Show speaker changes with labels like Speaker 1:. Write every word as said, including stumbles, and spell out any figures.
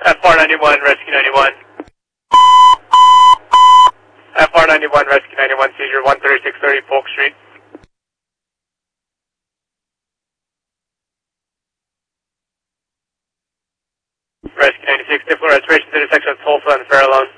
Speaker 1: F R ninety-one, Rescue ninety-one. F R ninety-one, Rescue ninety-one, seizure one thirty-six thirty Polk Street. Rescue ninety-six, difficult restoration intersection of Tulsa and Farallon.